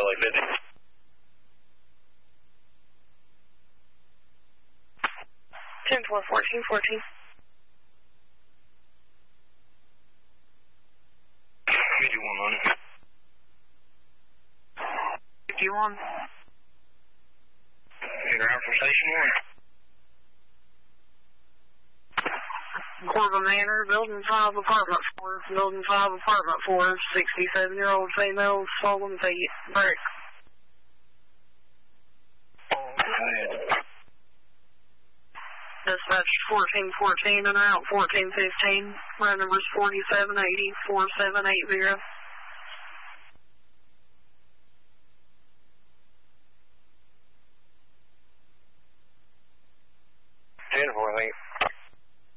Charlie 50. 10-4-14-14. 51 on it. 51. Figure out from Station 1. Corbin Manor, Building 5, Apartment 4. Building 5, Apartment 4. 67-year-old female, swollen feet. Break. Dispatch 1414 and route 1415. My number's 4780-4780. 10-4,